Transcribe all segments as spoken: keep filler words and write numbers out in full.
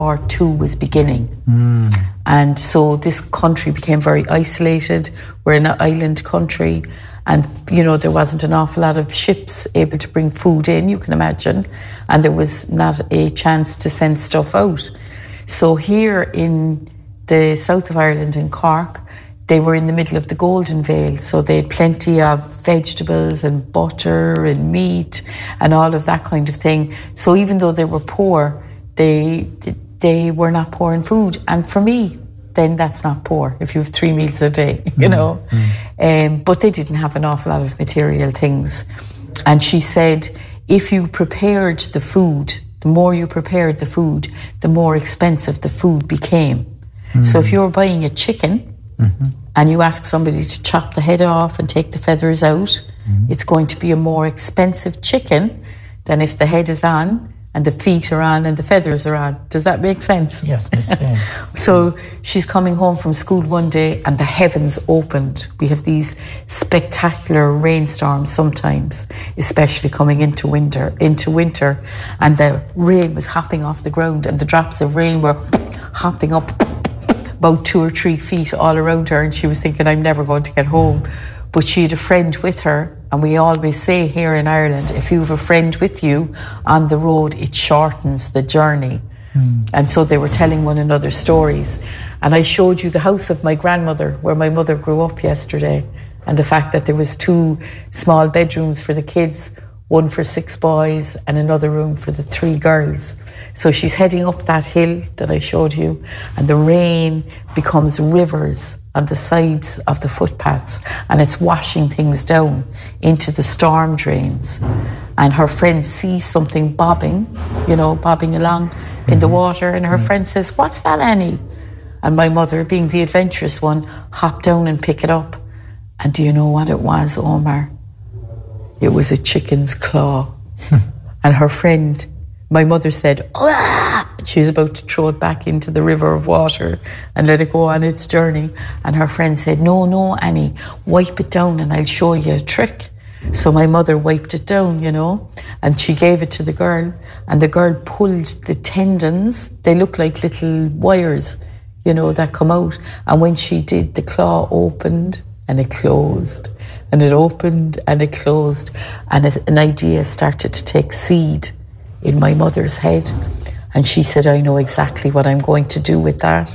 War Two was beginning. Mm. And so this country became very isolated. We're in an island country, and you know, there wasn't an awful lot of ships able to bring food in, you can imagine, and there was not a chance to send stuff out. So here in the south of Ireland, in Cork, they were in the middle of the Golden Vale, so they had plenty of vegetables and butter and meat and all of that kind of thing. So even though they were poor, they they were not poor in food. And for me, then that's not poor if you have three meals a day, you know. Mm. Um, but they didn't have an awful lot of material things. And she said, if you prepared the food, the more you prepared the food, the more expensive the food became. Mm. So if you were buying a chicken, mm-hmm. and you ask somebody to chop the head off and take the feathers out, mm-hmm. it's going to be a more expensive chicken than if the head is on and the feet are on and the feathers are on. Does that make sense? Yes, it's same. So she's coming home from school one day and the heavens opened. We have these spectacular rainstorms sometimes, especially coming into winter, into winter, and the rain was hopping off the ground and the drops of rain were hopping up about two or three feet all around her, and she was thinking, I'm never going to get home. But she had a friend with her, and we always say here in Ireland, if you have a friend with you on the road, it shortens the journey. Mm. And so they were telling one another stories. And I showed you the house of my grandmother, where my mother grew up yesterday, and the fact that there was two small bedrooms for the kids, one for six boys and another room for the three girls. So she's heading up that hill that I showed you, and the rain becomes rivers on the sides of the footpaths, and it's washing things down into the storm drains. And her friend sees something bobbing, you know, bobbing along mm-hmm. in the water, and her mm-hmm. friend says, what's that, Annie? And my mother, being the adventurous one, hopped down and picked it up. And do you know what it was, Omar? It was a chicken's claw. And her friend, my mother said, "Ah!" She was about to throw it back into the river of water and let it go on its journey. And her friend said, no, no, Annie, wipe it down and I'll show you a trick. So my mother wiped it down, you know, and she gave it to the girl, and the girl pulled the tendons. They look like little wires, you know, that come out. And when she did, the claw opened and it closed, and it opened and it closed. And an idea started to take seed in my mother's head. And she said, I know exactly what I'm going to do with that.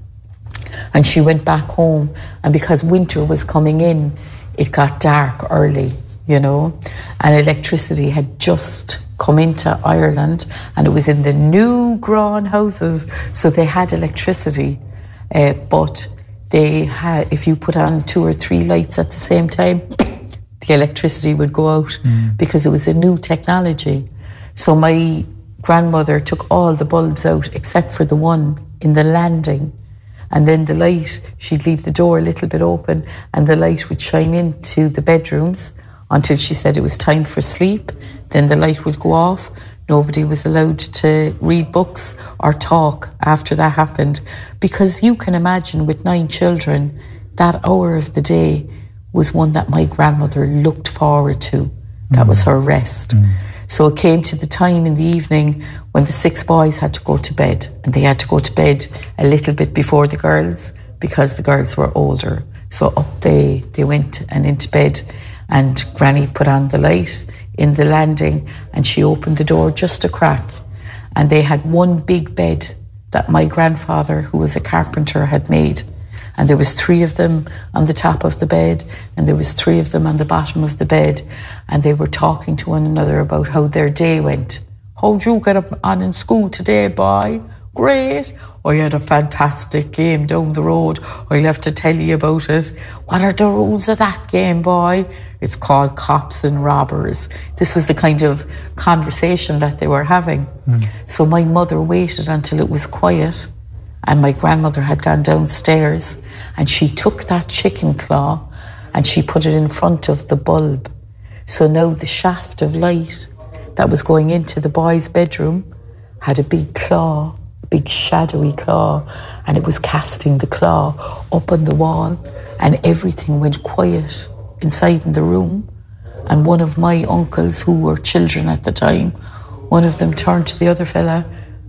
And she went back home, and because winter was coming in, it got dark early, you know, and electricity had just come into Ireland, and it was in the new grown houses, so they had electricity, uh, but they had, if you put on two or three lights at the same time, the electricity would go out mm. because it was a new technology. So my grandmother took all the bulbs out except for the one in the landing, and then the light, she'd leave the door a little bit open and the light would shine into the bedrooms until she said it was time for sleep. Then the light would go off. Nobody was allowed to read books or talk after that happened, because you can imagine, with nine children, that hour of the day was one that my grandmother looked forward to. That mm. was her rest. Mm. So it came to the time in the evening when the six boys had to go to bed, and they had to go to bed a little bit before the girls because the girls were older. So up they, they went and into bed, and Granny put on the light in the landing and she opened the door just a crack, and they had one big bed that my grandfather, who was a carpenter, had made. And there was three of them on the top of the bed, and there was three of them on the bottom of the bed, and they were talking to one another about how their day went. How'd you get up on in school today, boy? Great. I had a fantastic game down the road. I'll have to tell you about it. What are the rules of that game, boy? It's called Cops and Robbers. This was the kind of conversation that they were having. Mm. So my mother waited until it was quiet, and my grandmother had gone downstairs, and she took that chicken claw and she put it in front of the bulb. So now the shaft of light that was going into the boy's bedroom had a big claw, a big shadowy claw, and it was casting the claw up on the wall, and everything went quiet inside in the room. And one of my uncles, who were children at the time, one of them turned to the other fella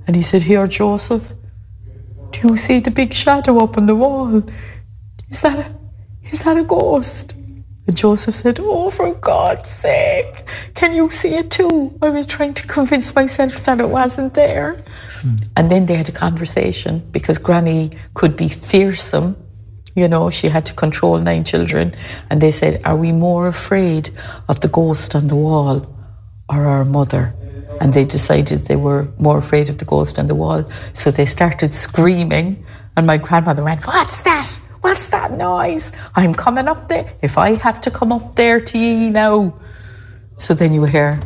And he said, here, Joseph, do you see the big shadow up on the wall? Is that a, is that a ghost? And Joseph said, oh, for God's sake, can you see it too? I was trying to convince myself that it wasn't there. Mm. And then they had a conversation, because Granny could be fearsome. You know, she had to control nine children. And they said, are we more afraid of the ghost on the wall or our mother? And they decided they were more afraid of the ghost on the wall. So they started screaming. And my grandmother went, what's that? What's that noise? I'm coming up there. If I have to come up there to ye now. So then you hear,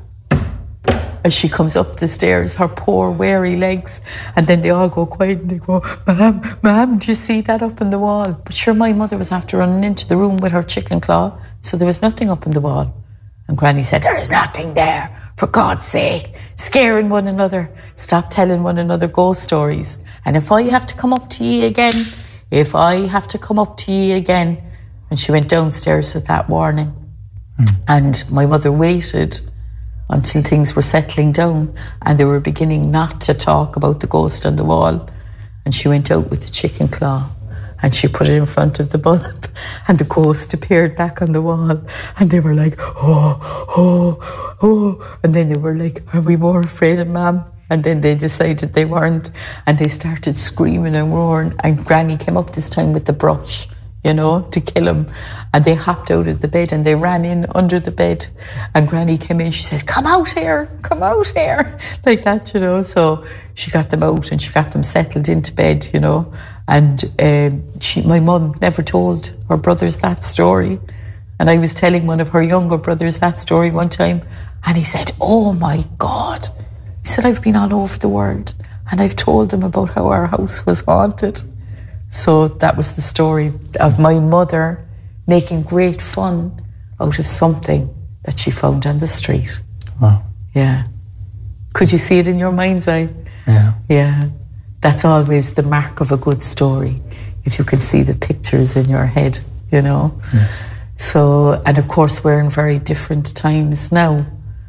as she comes up the stairs, her poor weary legs, and then they all go quiet and they go, Ma'am, Ma'am, do you see that up on the wall? But sure, my mother was after running into the room with her chicken claw, so there was nothing up on the wall. And Granny said, there is nothing there, for God's sake, scaring one another. Stop telling one another ghost stories. And if I have to come up to ye again, if I have to come up to ye again. And she went downstairs with that warning. Mm. And my mother waited until things were settling down and they were beginning not to talk about the ghost on the wall. And she went out with the chicken claw and she put it in front of the bulb, and the ghost appeared back on the wall. And they were like, oh, oh, oh. And then they were like, are we more afraid of Ma'am? And then they decided they weren't, and they started screaming and roaring. And Granny came up this time with the brush, you know, to kill him. And they hopped out of the bed and they ran in under the bed. And Granny came in, she said, come out here, come out here, like that, you know. So she got them out and she got them settled into bed, you know. And um, she, my mum never told her brothers that story. And I was telling one of her younger brothers that story one time, and he said, oh my God. He said, I've been all over the world and I've told them about how our house was haunted. So that was the story of my mother making great fun out of something that she found on the street. Wow. Yeah. Could you see it in your mind's eye? Yeah. Yeah. That's always the mark of a good story, if you can see the pictures in your head, you know? Yes. So, and of course we're in very different times now.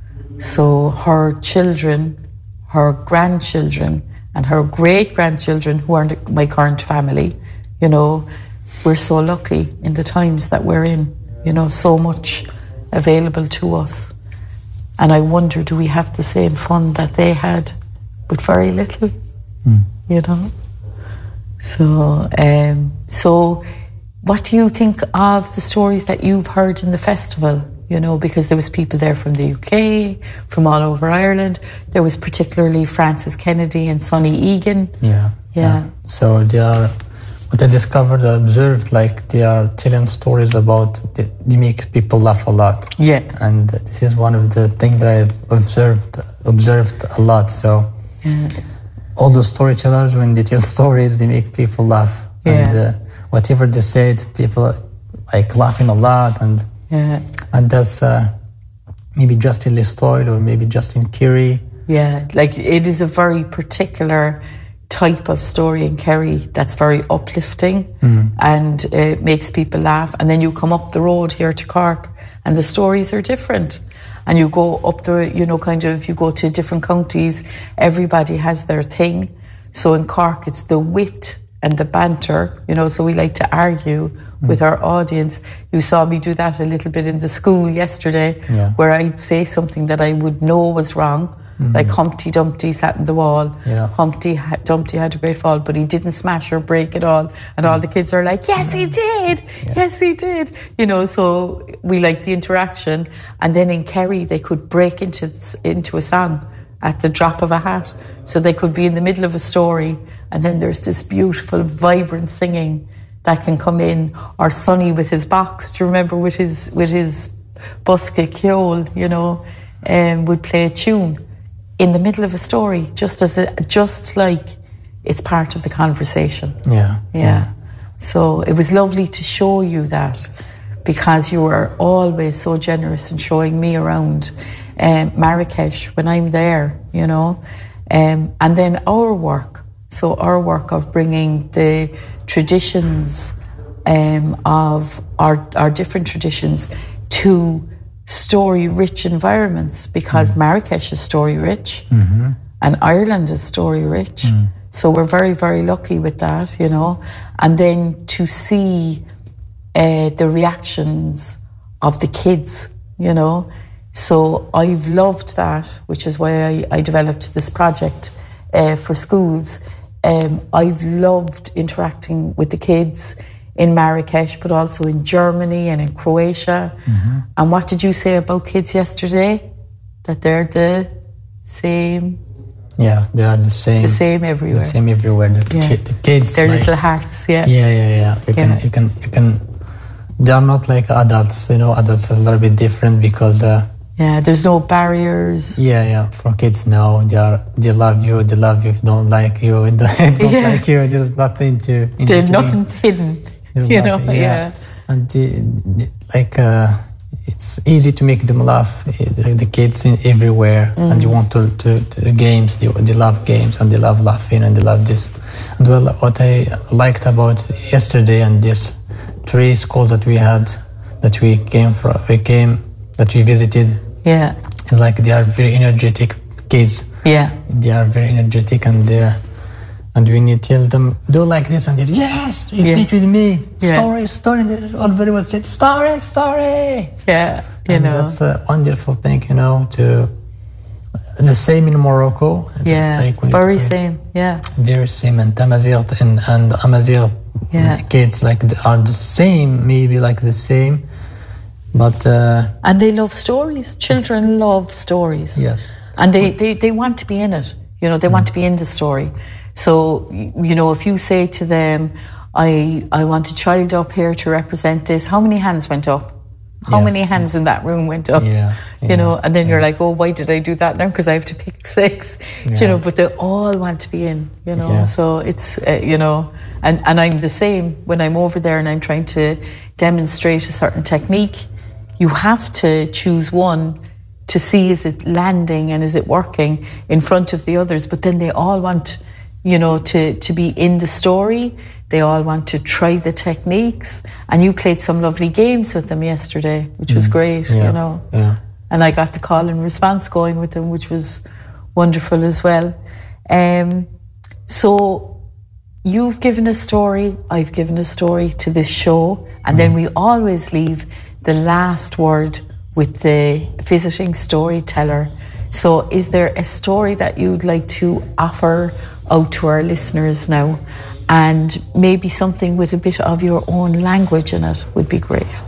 So her children, her grandchildren and her great-grandchildren, who are my current family, you know, we're so lucky in the times that we're in, you know, so much available to us. And I wonder, do we have the same fun that they had with very little, mm. you know? So, um, so what do you think of the stories that you've heard in the festival? You know, because there was people there from the U K, from all over Ireland. There was particularly Francis Kennedy and Sonny Egan. Yeah, yeah. Yeah. So they are, what I discovered, I observed, like they are telling stories about, they, they make people laugh a lot. Yeah. And this is one of the things that I've observed, observed a lot. So yeah. all those storytellers, when they tell stories, they make people laugh. Yeah. And uh, whatever they said, people like laughing a lot. And yeah. And that's uh, maybe Justin Lestoyle or maybe Justin Kerry. Yeah, like it is a very particular type of story in Kerry that's very uplifting mm. and it makes people laugh. And then you come up the road here to Cork and the stories are different. And you go up the, you know, kind of, you go to different counties, everybody has their thing. So in Cork, it's the wit and the banter, you know, so we like to argue mm. with our audience. You saw me do that a little bit in the school yesterday, yeah. where I'd say something that I would know was wrong, mm. like Humpty Dumpty sat in the wall. Yeah. Humpty Dumpty had a great fall, but he didn't smash or break it all. And mm. all the kids are like, yes, he did. Yeah. Yes, he did. You know, so we like the interaction. And then in Kerry, they could break into into a song at the drop of a hat. So they could be in the middle of a story and then there's this beautiful, vibrant singing that can come in, or Sonny with his box, do you remember, with his with his buske ceol, you know, um, would play a tune in the middle of a story, just as a, just like it's part of the conversation. Yeah, yeah. Yeah. So it was lovely to show you that, because you were always so generous in showing me around um, Marrakesh when I'm there, you know. Um, and then our work, so our work of bringing the traditions um, of our, our different traditions to story-rich environments, because mm. Marrakesh is story-rich, mm-hmm. And Ireland is story rich. Mm. So we're very, very lucky with that, you know. And then to see uh, the reactions of the kids, you know. So I've loved that, which is why I, I developed this project uh, for schools. Um, I've loved interacting with the kids in Marrakesh, but also in Germany and in Croatia. Mm-hmm. And what did you say about kids yesterday? That they're the same? Yeah, they are the same. The same everywhere. The same everywhere. The, yeah. ki- the kids, their like, little hearts. Yeah, yeah, yeah, yeah. You can, yeah. you can, you can. They are not like adults. You know, adults are a little bit different because. Uh, yeah, there's no barriers. Yeah, yeah. For kids now, they are. They love you. They love you. If they don't like you, they don't, don't yeah. like you. There's nothing to. There's nothing hidden. There's you nothing, know, yeah. yeah. And the, the, like. Uh, It's easy to make them laugh, the kids in everywhere, mm. and they want to, to, to games, they, they love games, and they love laughing, and they love this. And well, what I liked about yesterday and this three schools that we had, that we came from, we came, that we visited, yeah, it's like they are very energetic kids. Yeah. They are very energetic, and they And when you tell them, do like this, and they yes, repeat yeah. with me. Yeah. Story, story. All very well said, story, story. Yeah, you and know. That's a wonderful thing, you know, to the same in Morocco. Yeah, like very same, yeah. Very same. And Amazigh and, and Amazigh yeah. kids like are the same, maybe like the same. But uh, and they love stories. Children love stories. Yes. And they, they, they want to be in it. You know, they mm. want to be in the story. So, you know, if you say to them, I I want a child up here to represent this, how many hands went up? How yes. many hands in that room went up? Yeah, you yeah, know, and then yeah. you're like, oh, why did I do that now? Because I have to pick six. Yeah. You know, but they all want to be in, you know. Yes. So it's, uh, you know, and, and I'm the same when I'm over there and I'm trying to demonstrate a certain technique. You have to choose one to see is it landing and is it working in front of the others. But then they all want, you know, to, to be in the story. They all want to try the techniques. And you played some lovely games with them yesterday, which was great, yeah, you know. Yeah. And I got the call and response going with them, which was wonderful as well. Um, so you've given a story, I've given a story to this show, and mm. then we always leave the last word with the visiting storyteller. So is there a story that you'd like to offer out to our listeners now? And maybe something with a bit of your own language in it would be great.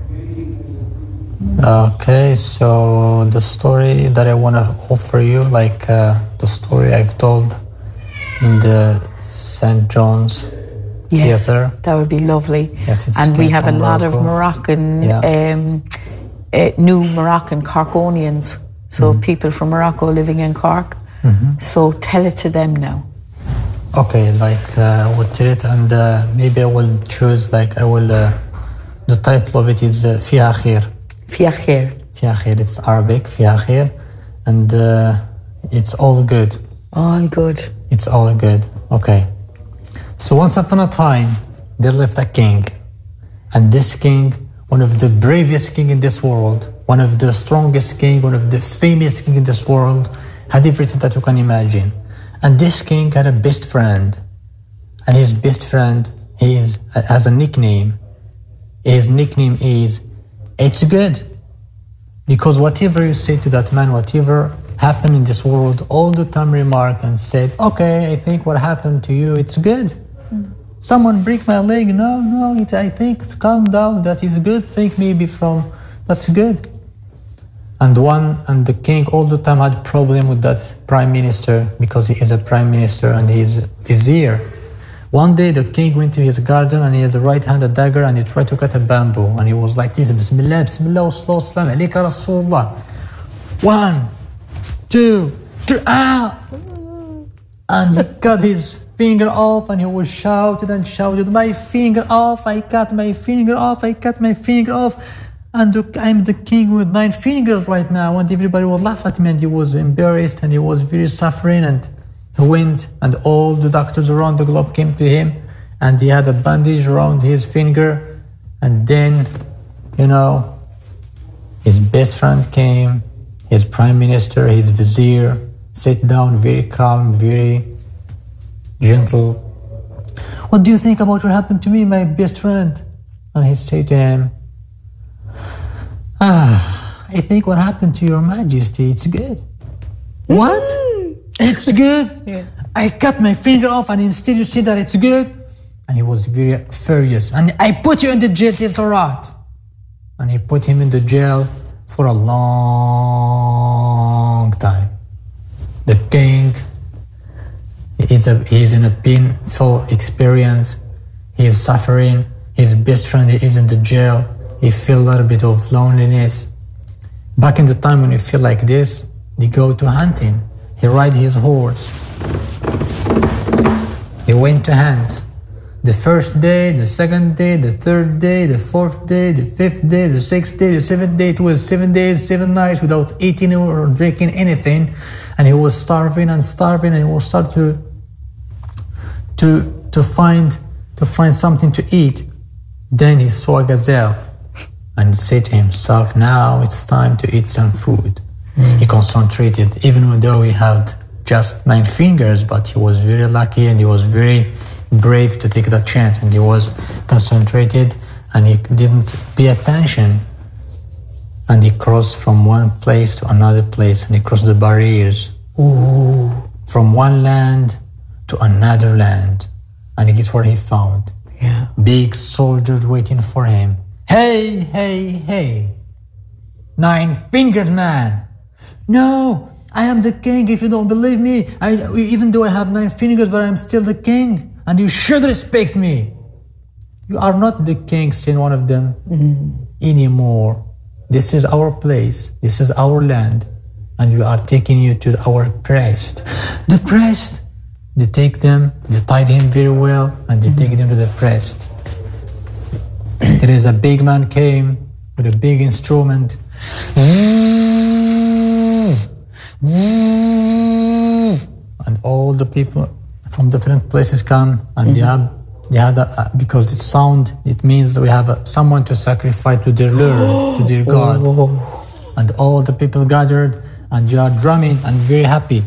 Okay, so the story that I want to offer you, like uh, the story I've told in the Saint John's yes, Theatre. That would be lovely. Yes, it's and we have a lot Morocco. of Moroccan, yeah. um, uh, new Moroccan Corkonians, so mm-hmm. people from Morocco living in Cork. Mm-hmm. So tell it to them now. Okay, like uh, I will tell it, and uh, maybe I will choose, like I will, uh, the title of it is uh, فيها خير. فيها خير. فيها خير, it's Arabic, فيها خير, and uh, it's all good. All good. It's all good, okay. So once upon a time, there lived a king, and this king, one of the bravest king in this world, one of the strongest king, one of the famous king in this world, had everything that you can imagine. And this king had a best friend, and his best friend he is, has a nickname. His nickname is It's Good. Because whatever you say to that man, whatever happened in this world, all the time remarked and said, okay, I think what happened to you, it's good. Mm. Someone break my leg, no, no, it, I think, calm down, that is good, think maybe from, that's good. And one and the king all the time had problem with that prime minister because he is a prime minister and he is vizier. One day the king went to his garden and he has a right hand a dagger and he tried to cut a bamboo and he was like this, Bismillah, Bismillah, wa sallallahu alayka Rasulullah. One, two, three, ah! And he cut his finger off and he was shouted and shouted, my finger off, I cut my finger off, I cut my finger off. And I'm the king with nine fingers right now, and everybody would laugh at me, and he was embarrassed and he was very suffering, and he went and all the doctors around the globe came to him and he had a bandage around his finger, and then, you know, his best friend came, his prime minister, his vizier, sit down, very calm, very gentle. What do you think about what happened to me, my best friend? And he said to him, ah, I think what happened to your majesty, it's good. What? It's good? Yeah. I cut my finger off and instead you say that it's good? And he was very furious. And I put you in the jail, it's alright. And he put him in the jail for a long time. The king is a, he's in a painful experience. He is suffering. His best friend is in the jail. He feels a little bit of loneliness. Back in the time when you feel like this, they go to hunting. He ride his horse. He went to hunt. The first day, the second day, the third day, the fourth day, the fifth day, the sixth day, the seventh day. It was seven days, seven nights without eating or drinking anything. And he was starving and starving, and he will start to to to find to find something to eat. Then he saw a gazelle and said to himself, now it's time to eat some food. Mm. He concentrated, even though he had just nine fingers, but he was very lucky and he was very brave to take that chance, and he was concentrated and he didn't pay attention, and he crossed from one place to another place, and he crossed the barriers. Ooh, from one land to another land, and guess what he found? Yeah. Big soldiers waiting for him. Hey, hey, hey, nine fingers man. No, I am the king. If you don't believe me, I, even though I have nine fingers, but I'm still the king. And you should respect me. You are not the king, said one of them, mm-hmm. anymore. This is our place. This is our land. And we are taking you to our priest. The priest. They take them, they tied him very well, and they mm-hmm. take them to the priest. There is a big man came with a big instrument. And all the people from different places come, and mm-hmm. they have, they had a, because the sound, it means that we have a, someone to sacrifice to their Lord, to their God. Oh. And all the people gathered, and they are drumming and very happy.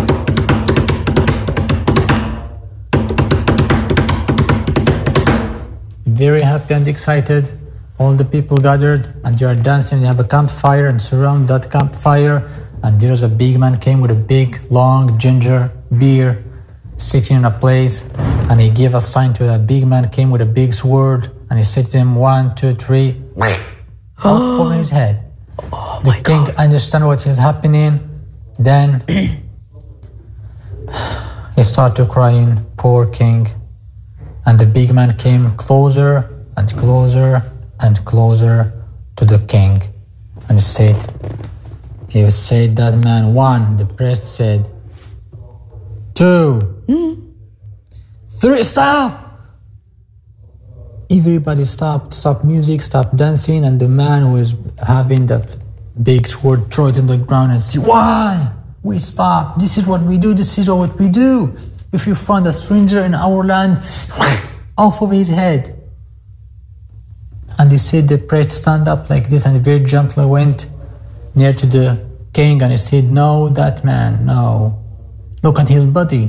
Very happy and excited. All the people gathered, and they are dancing. They have a campfire and surround that campfire. And there is a big man came with a big, long ginger beer, sitting in a place, and he gave a sign to a big man came with a big sword, and he said to him, one, two, three, off over his head. Oh the king God. Understand what is happening. Then he started crying, poor king. And the big man came closer and closer and closer to the king, and he said, he said that man, one, the priest said, two, mm. three, stop! Everybody stopped, stopped music, stopped dancing, and the man who was having that big sword threw it on the ground and said, why? We stop. This is what we do. This is what we do. If you find a stranger in our land, off of his head. And he said the priest stand up like this, and very gently went near to the king, and he said, no, that man, no. Look at his body.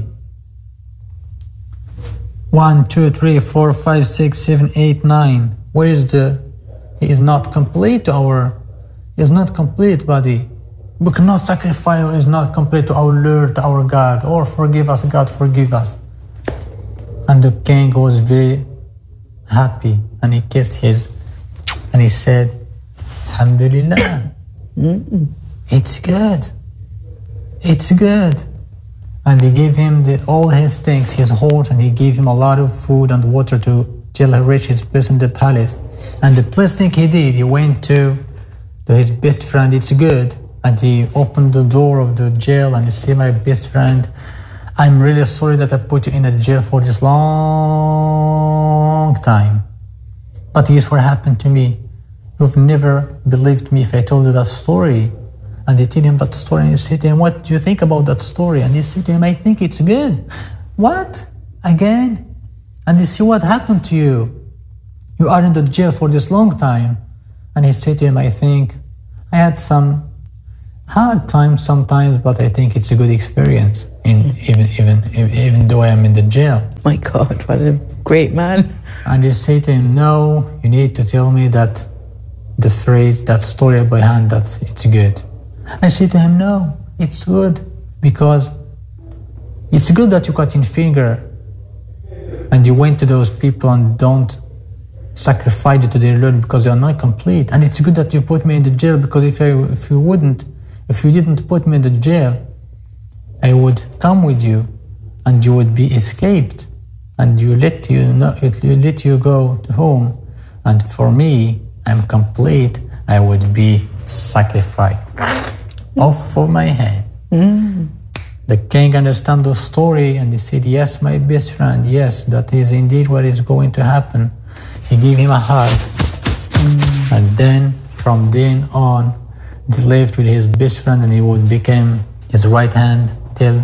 One, two, three, four, five, six, seven, eight, nine. Where is the... He is not complete to our... He is not complete body. We cannot sacrifice who is not complete to our Lord, to our God. Or forgive us, God, forgive us. And the king was very happy, and he kissed his... And he said, Alhamdulillah. Mm-mm. It's good. It's good. And he gave him the, all his things, his horse, and he gave him a lot of food and water to till he reached his place in the palace. And the first thing he did, he went to, to his best friend, it's good, and he opened the door of the jail, and he said, my best friend, I'm really sorry that I put you in a jail for this long time. But here's what happened to me. You've never believed me if I told you that story. And they tell him that story, and you say to him, what do you think about that story? And they say to him, I think it's good. What? Again? And they say, what happened to you? You are in the jail for this long time. And he said to him, I think I had some hard times sometimes, but I think it's a good experience. In even even even though I am in the jail. My God, what a great man! And you say to him, "No, you need to tell me that the phrase, that story behind that it's good." I say to him, "No, it's good because it's good that you cut your finger and you went to those people and don't sacrifice it to their Lord because they are not complete. And it's good that you put me in the jail because if I if you wouldn't." If you didn't put me in the jail, I would come with you, and you would be escaped, and you let you know, you let you go home, and for me, I'm complete. I would be sacrificed off for my head. Mm. The king understand the story, and he said, "Yes, my best friend. Yes, that is indeed what is going to happen." He gave him a hug, mm. and then from then on. He lived with his best friend and he would become his right hand till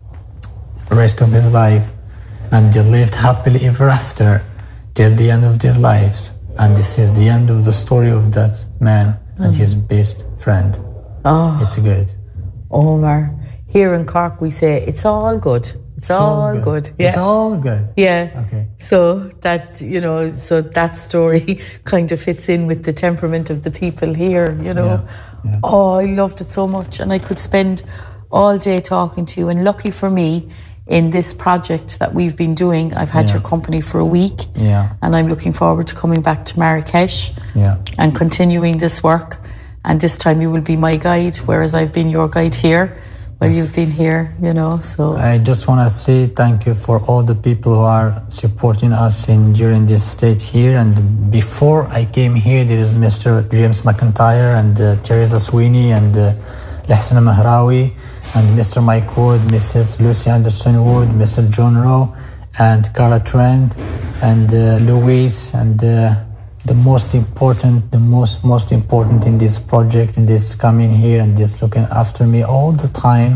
the rest of his life. And they lived happily ever after till the end of their lives. And this is the end of the story of that man and his best friend. Oh, it's good. Omar, here in Cork we say it's all good. It's, it's all, all good. good. Yeah. It's all good. Yeah. Okay. So that, you know, so that story kind of fits in with the temperament of the people here, you know. Yeah. Yeah. Oh, I loved it so much, and I could spend all day talking to you. And lucky for me, in this project that we've been doing, I've had yeah. your company for a week, yeah. and I'm looking forward to coming back to Marrakesh yeah. and continuing this work. And this time you will be my guide, whereas I've been your guide here. Well, yes. You've been here, you know, so... I just want to say thank you for all the people who are supporting us in during this state here. And before I came here, there is Mister James McIntyre and uh, Teresa Sweeney and uh, Lahsana Mahrawi and Mister Mike Wood, Missus Lucy Anderson Wood, Mister John Rowe and Cara Trent and uh, Louise and... Uh, The most important, the most most important in this project, in this coming here and this looking after me all the time.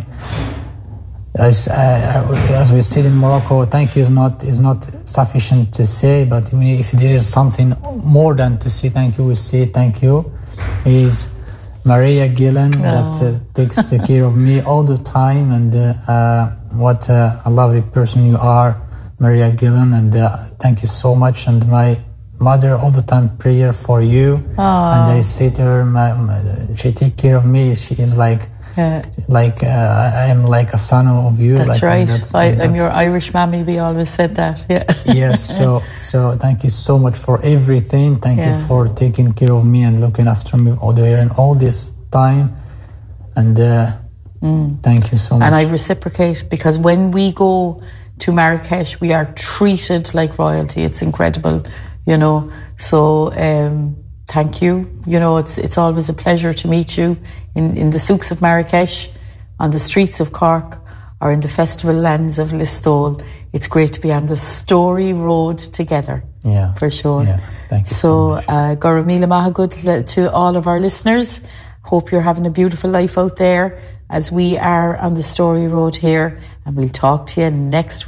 As uh, as we said in Morocco, thank you is not is not sufficient to say, but if there is something more than to say thank you, we say thank you. Is Maria Gillen oh. that uh, takes care of me all the time, and uh, uh, what uh, a lovely person you are, Maria Gillen, and uh, thank you so much. And my mother all the time prayer for you. Aww. And I say to her, my, my, she take care of me. She is like yeah. like uh, I am like a son of you. That's like, right. That's, I, that's, I'm your Irish mammy. We always said that. Yeah. Yes. So so thank you so much for everything. Thank yeah. you for taking care of me and looking after me all the way and all this time. And uh, mm. thank you so much. And I reciprocate, because when we go to Marrakesh, we are treated like royalty. It's incredible. You know, so um, thank you. You know, it's it's always a pleasure to meet you in, in the souks of Marrakesh, on the streets of Cork, or in the festival lands of Listowel. It's great to be on the story road together. Yeah, for sure. Yeah, thank you so, so much. uh, Garamila Mahagud to all of our listeners. Hope you're having a beautiful life out there as we are on the story road here, and we'll talk to you next week.